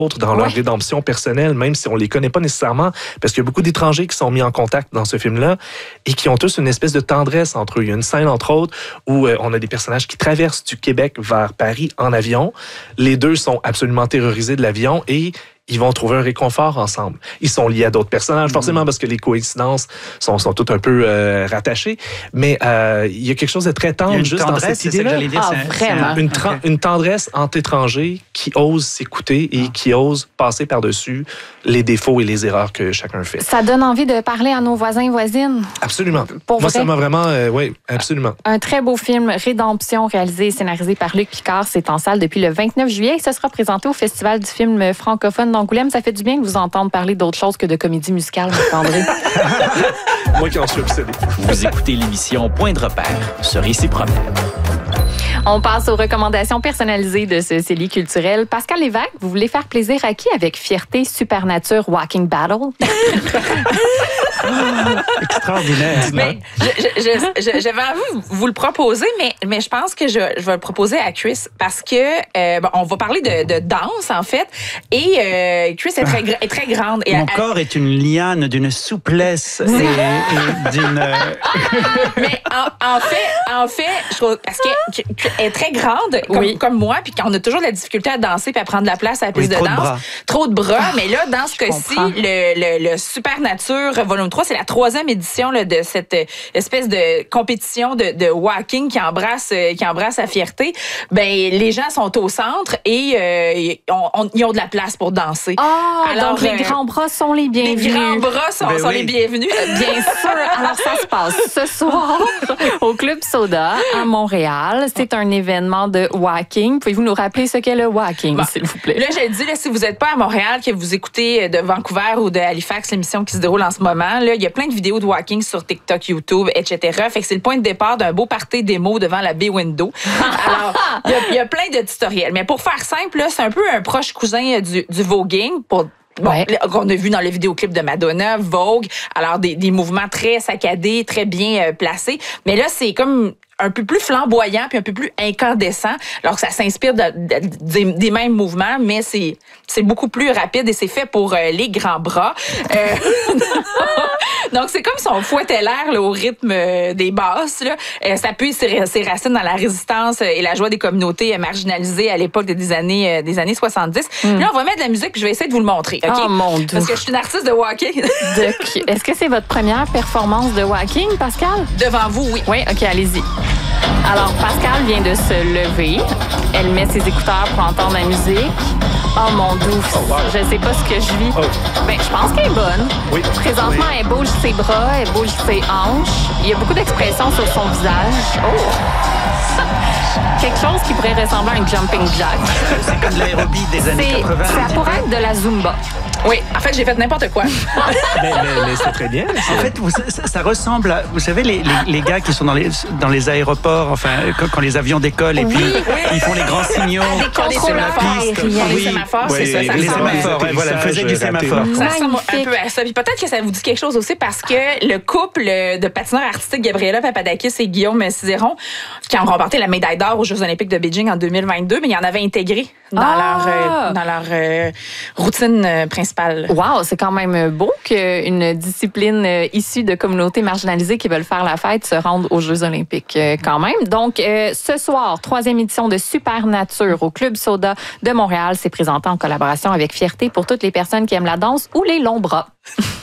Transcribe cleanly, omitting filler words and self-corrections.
dans leur rédemption personnelle, même si on les connaît pas nécessairement, parce qu'il y a beaucoup d'étrangers qui sont mis en contact dans ce film-là et qui ont tous une espèce de tendresse entre eux. Il y a une scène, entre autres, où on a des personnages qui traversent du Québec vers Paris en avion. Les deux sont absolument terrorisés de l'avion et ils vont trouver un réconfort ensemble. Ils sont liés à d'autres personnages, forcément, parce que les coïncidences sont toutes un peu rattachées. Mais il y a quelque chose de très tendre juste dans cette idée-là. Vraiment. Une tendresse entre étrangers qui osent s'écouter et qui osent passer par-dessus les défauts et les erreurs que chacun fait. Ça donne envie de parler à nos voisins et voisines. Absolument. Pour Moi, vrai. ça m'a vraiment... oui, absolument. Un très beau film, Rédemption, réalisé et scénarisé par Luc Picard. C'est en salle depuis le 29 juillet et ce sera présenté au Festival du film francophone d'Angoulême. Ça fait du bien de vous entendre parler d'autre chose que de comédie musicale, Marc-André. Moi qui en suis obsédé. Vous écoutez l'émission Point de repère sur Ici Problème. On passe aux recommandations personnalisées de ce CELI culturel. Pascal Lévesque, vous voulez faire plaisir à qui avec Fierté Supernature Walking Battle? Extraordinaire. Mais j'avais envie de vous le proposer, mais je pense que je vais le proposer à Chris parce que on va parler de danse en fait et Chris est très grande. Et Mon corps est une liane d'une souplesse et d'une... Mais en fait, je trouve parce qu'elle est très grande comme moi, puis qu'on a toujours de la difficulté à danser puis à prendre la place à la piste de danse. Trop de bras. Mais là, dans ce cas-ci, le Supernature Volume 3, c'est la 3e édition là, de cette espèce de compétition de walking qui embrasse la fierté. Ben les gens sont au centre et ils ont de la place pour danser. Alors, donc les grands bras sont les bienvenus. Les grands bras sont les bienvenus. Bien sûr. Alors, ça se passe ce soir au Club Soda à Montréal. C'est un événement de walking. Pouvez-vous nous rappeler ce qu'est le walking, s'il vous plaît? Là, je le dis, là, si vous n'êtes pas à Montréal, que vous écoutez de Vancouver ou de Halifax, l'émission qui se déroule en ce moment, là, il y a plein de vidéos de walking sur TikTok, YouTube, etc. Fait que c'est le point de départ d'un beau party démo devant la Bay Window. Alors, il y a plein de tutoriels. Mais pour faire simple, là, c'est un peu un proche cousin du voguing qu'on a vu dans le vidéoclip de Madonna, Vogue. Alors, des mouvements très saccadés, très bien placés. Mais là, c'est comme un peu plus flamboyant puis un peu plus incandescent, alors que ça s'inspire des mêmes mouvements, mais c'est beaucoup plus rapide et c'est fait pour les grands bras. Donc, c'est comme si on fouettait l'air là, au rythme des basses. Là. Ça appuie ses racines dans la résistance et la joie des communautés marginalisées à l'époque des années 70. Là, on va mettre de la musique puis je vais essayer de vous le montrer. Okay? Oh mon Dieu! Parce que je suis une artiste de walking. Est-ce que c'est votre première performance de walking, Pascal? Devant vous, oui. Oui, OK, allez-y. Alors, Pascal vient de se lever. Elle met ses écouteurs pour entendre la musique. Oh mon Dieu, je sais pas ce que je vis. Ben, je pense qu'elle est bonne. Oui. Présentement, elle bouge ses bras, elle bouge ses hanches. Il y a beaucoup d'expressions sur son visage. Quelque chose qui pourrait ressembler à un jumping jack. C'est comme l'aérobie des années 80. Ça pourrait être de la Zumba. Oui, en fait, j'ai fait n'importe quoi. mais c'est très bien. En fait, ça ressemble à... Vous savez, les gars qui sont dans les aéroports, enfin, quand les avions décollent et puis ils font les grands signaux sur la piste. Les sémaphores, c'est ça. Ça les ressemble sémaphores, voilà, faisait du sémaphore. Ça ressemble un peu à ça. Puis peut-être que ça vous dit quelque chose aussi parce que le couple de patineurs artistiques Gabriela Papadakis et Guillaume Cizeron, qui ont remporté la médaille d'or aux Jeux olympiques de Beijing en 2022, mais ils en avaient intégré dans leur routine principale. Wow, c'est quand même beau qu'une discipline issue de communautés marginalisées qui veulent faire la fête se rende aux Jeux olympiques quand même. Donc, ce soir, 3e édition de Supernature au Club Soda de Montréal. C'est présenté en collaboration avec Fierté pour toutes les personnes qui aiment la danse ou les longs bras.